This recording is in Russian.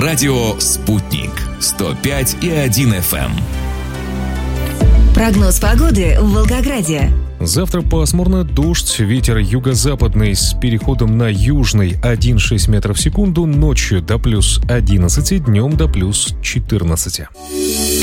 Радио «Спутник» 105,1 FM. Прогноз погоды в Волгограде. Завтра пасмурно, дождь, ветер юго-западный с переходом на южный 1,6 метров в секунду, ночью до плюс 11, днем до плюс 14.